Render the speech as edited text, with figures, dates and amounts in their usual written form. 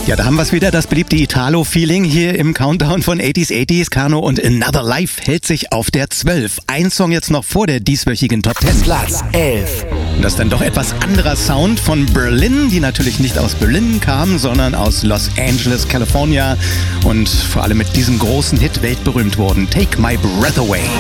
Ja, da haben wir es wieder, das beliebte Italo-Feeling hier im Countdown von 80s, Kano und Another Life hält sich auf der 12. Ein Song jetzt noch vor der dieswöchigen Top 10. Platz 11. Und das ist dann doch etwas anderer Sound von Berlin, die natürlich nicht aus Berlin kam, sondern aus Los Angeles, California und vor allem mit diesem großen Hit weltberühmt wurden. Take My Breath Away.